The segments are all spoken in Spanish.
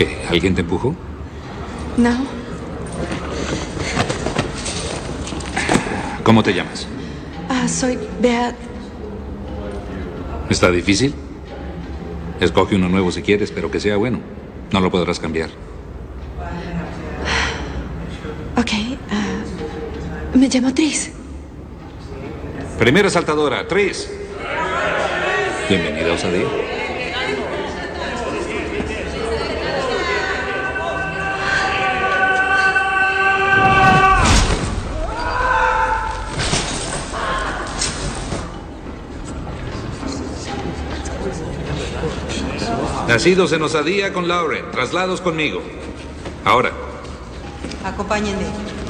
¿Qué? ¿Alguien te empujó? No. ¿Cómo te llamas? Soy Beat. ¿Está difícil? Escoge uno nuevo si quieres, pero que sea bueno. No lo podrás cambiar. Ok. Me llamo Tris. Primera saltadora, Tris. Bienvenida a Osadía. Nacidos en Osadía con Lauren, traslados conmigo. Ahora. Acompáñenme.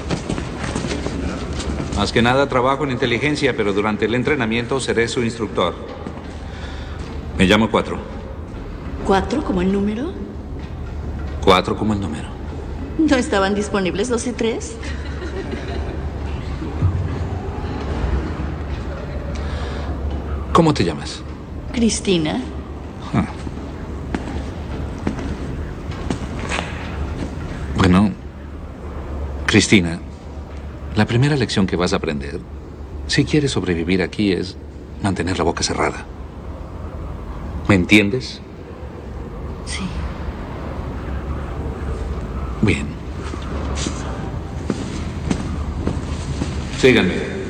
Más que nada trabajo en inteligencia, pero durante el entrenamiento seré su instructor. Me llamo 4. ¿4 como el número? 4 como el número. ¿No estaban disponibles 2 y 3? ¿Cómo te llamas? Cristina. Bueno, Cristina, la primera lección que vas a aprender, si quieres sobrevivir aquí, es mantener la boca cerrada. ¿Me entiendes? Sí. Bien. Síganme.